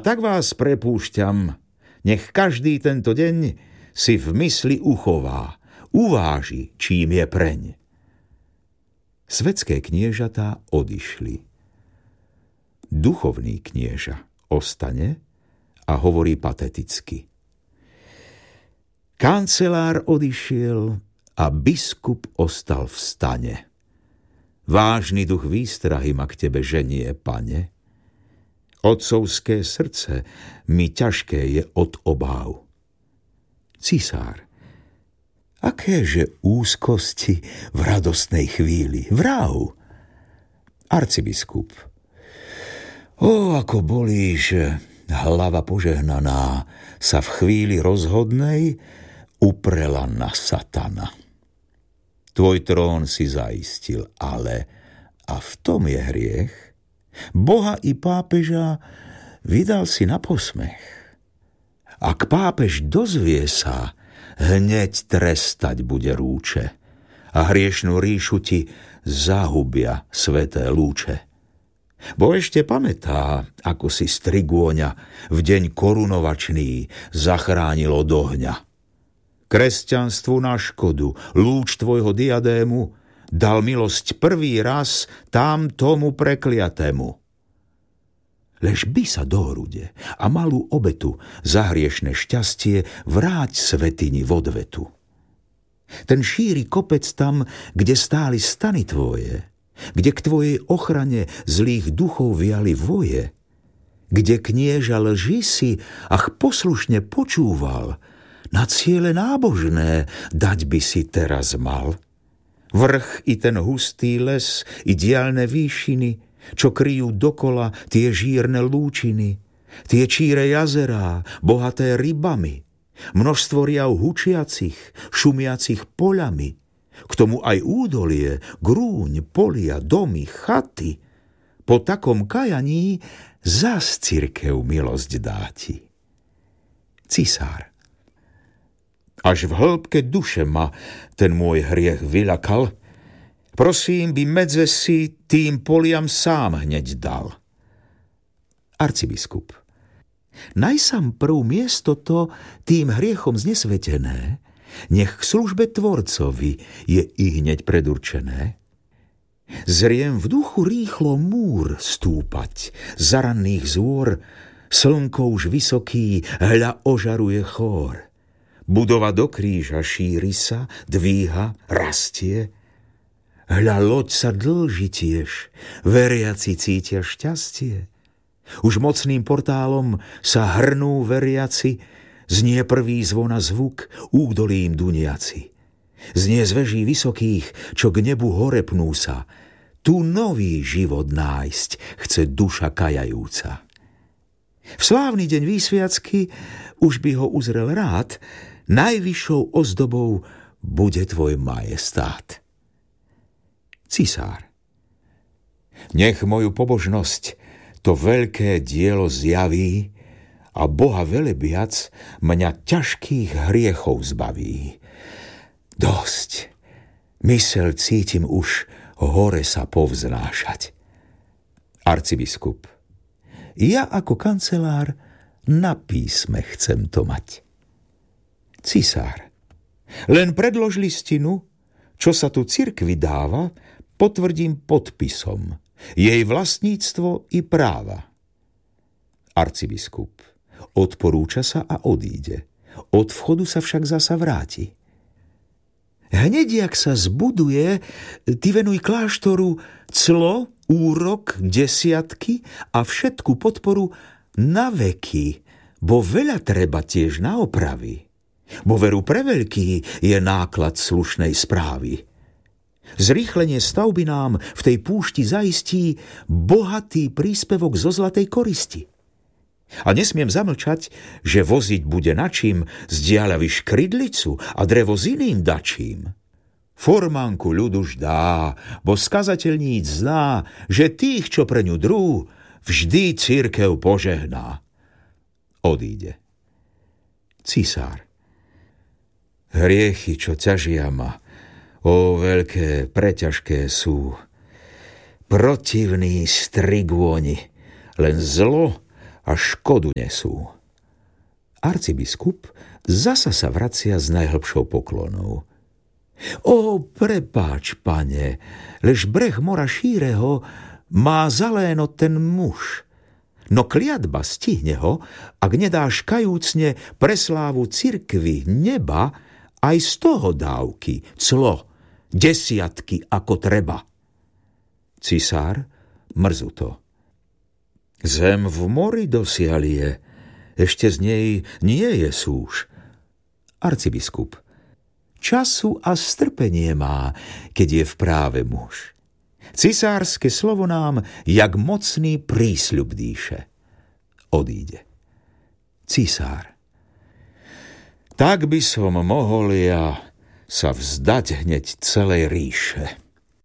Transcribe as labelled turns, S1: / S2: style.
S1: tak vás prepúšťam, nech každý tento deň si v mysli uchová, uváži, čím je preň. Svetské kniežatá odišli. Duchovný knieža ostane a hovorí pateticky. Kancelár odišiel a biskup ostal v stane. Vážny duch výstrahy ma k tebe ženie, pane. Otcovské srdce mi ťažké je od obáv. Cisár, akéže úzkosti v radostnej chvíli, vrav. Arcibiskup, ako bolí, že hlava požehnaná sa v chvíli rozhodnej uprela na satana. Tvoj trón si zaistil, ale a v tom je hriech. Boha i pápeža vydal si na posmech. Ak pápež dozvie sa, hneď trestať bude rúče a hriešnú ríšu ti zahubia sveté lúče. Bo ešte pamätá, ako si Strigóňa v deň korunovačný zachránil od ohňa. Kresťanstvu na škodu lúč tvojho diadému dal milosť prvý raz tam tomu prekliatému. Lež by sa do hrude a malú obetu za hriešne šťastie vráť svätyni v odvetu. Ten šíri kopec tam, kde stáli stany tvoje, kde k tvojej ochrane zlých duchov viali voje, kde knieža lži si, ach poslušne počúval, na ciele nábožné dať by si teraz mal. Vrch i ten hustý les, i diaľne výšiny, čo kryjú dokola tie žírne lúčiny, tie číre jazerá, bohaté rybami, množstvo riav hučiacich, šumiacich poľami, k tomu aj údolie, grúň, polia, domy, chaty. Po takom kajaní zas cirkev milosť dáti. Cisár, až v hĺbke duše ma ten môj hriech vyľakal, prosím, by medze si tým poliam sám hneď dal. Arcibiskup, najsam prv miesto to tým hriechom znesvetené, nech k službe Tvorcovi je i hneď predurčené. Zriem v duchu rýchlo múr stúpať, za ranných zôr, slnko už vysoký hľa ožaruje chór. Budova do kríža šíri sa, dvíha, rastie. Hľa loď sa dlží tiež, veriaci cítia šťastie. Už mocným portálom sa hrnú veriaci, znie prvý zvona zvuk údolím duniaci. Znie z veží vysokých, čo k nebu hore pnú sa. Tu nový život nájsť chce duša kajajúca. V slávny deň výsviacky už by ho uzrel rád, najvyššou ozdobou bude tvoj majestát. Cisár, nech moju pobožnosť to veľké dielo zjaví a Boha velebiac mňa ťažkých hriechov zbaví. Dosť, mysel cítim už hore sa povznášať. Arcibiskup, ja ako kancelár na písme chcem to mať. Cisár, len predlož listinu, čo sa tu cirkvi dáva, potvrdím podpisom, jej vlastníctvo i práva. Arcibiskup odporúča sa a odíde. Od vchodu sa však zasa vráti. Hneď, jak sa zbuduje, ty venuj kláštoru clo, úrok, desiatky a všetku podporu na veky, bo veľa treba tiež na opravy. Bo veru preveľký je náklad slušnej správy. Zrýchlenie stavby nám v tej púšti zaistí bohatý príspevok zo zlatej koristi. A nesmiem zamlčať, že voziť bude načím zdiaľavi škrydlicu a drevo s iným dačím. Formánku ľuduž dá, bo skazateľníc zná, že tých, čo pre ňu drú, vždy cirkev požehná. Odíde. Cisár, hriechy, čo ťažia ma, veľké, preťažké sú. Protivní strigóni, len zlo a škodu nesú. Arcibiskup zasa sa vracia s najhlbšou poklonou. O, prepáč, pane, lež breh mora šíreho má zaléno ten muž. No kliatba stihne ho, ak nedáš kajúcne pre slávu cirkvi neba aj z toho dávky, clo, desiatky ako treba. Cisár mrzuto. Zem v mori dosiaľ je, ešte z nej nie je súž. Arcibiskup. Času a strpenie má, keď je v práve muž. Cisárske slovo nám, jak mocný prísľub dýše. Odíde. Cisár. Tak by som mohol ja sa vzdať hneď celej ríše.